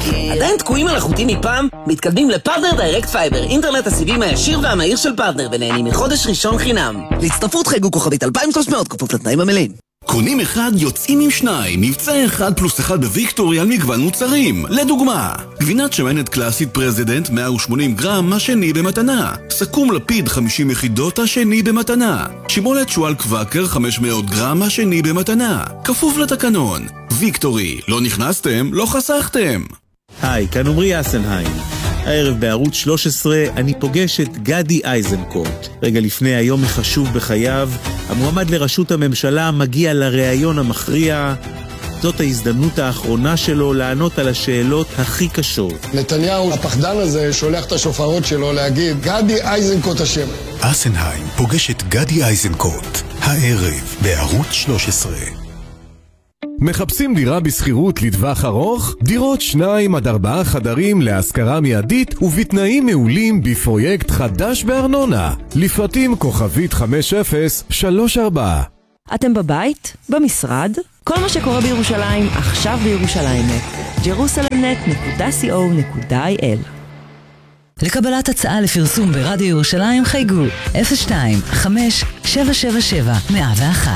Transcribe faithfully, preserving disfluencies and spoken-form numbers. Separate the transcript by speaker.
Speaker 1: עדיין תקועים על החוטים מפעם? מתקדמים לפרטנר דיירקט פייבר, אינטרנט הסיבים הישיר והמהיר של פרטנר, ונהנים מחודש ראשון חינם. להצטרפות חייגו כוכבית אלפיים ושלוש מאות כפוף לתנאים המלאים.
Speaker 2: קונים אחד, יוצאים עם שניים. מבצע אחד פלוס אחד בוויקטורי על מגוון מוצרים. לדוגמה, גבינת שמנת קלאסית פרזידנט מאה ושמונים גרם, השני במתנה. סכו"ם לפיד חמישים יחידות, השני במתנה. שימולת שועל קוואקר חמש מאות גרם, השני במתנה. כפוף לתקנון. ויקטורי, לא נכנסתם, לא חסכתם.
Speaker 3: היי, כאן עמרי אסנהיים. הערב בערוץ שלוש עשרה אני פוגש את גדי איזנקוט. רגע לפני היום החשוב בחייו, המועמד לראשות הממשלה מגיע לראיון המכריע. זאת ההזדמנות האחרונה שלו לענות על השאלות הכי קשות.
Speaker 4: נתניהו, הפחדן הזה, שולח את השופרות שלו להגיד, גדי איזנקוט אשם.
Speaker 5: אסנהיים פוגש את גדי איזנקוט, הערב בערוץ שלוש עשרה.
Speaker 6: מחפשים דירה בסחירות לטווח ארוך? דירות שניים עד ארבעה חדרים להשכרה מיידית ובתנאים מעולים בפרויקט חדש בארנונה. לפרטים כוכבית חמש אפס שלוש ארבע.
Speaker 7: אתם בבית? במשרד? כל מה שקורה בירושלים עכשיו בירושלים נט. ג'רוסלם נט נקודה סי או נקודה איי אל.
Speaker 8: לקבלת הצעה לפרסום ברדיו ירושלים חייגו אפס שתיים חמש שבע שבע שבע מאה ואחת.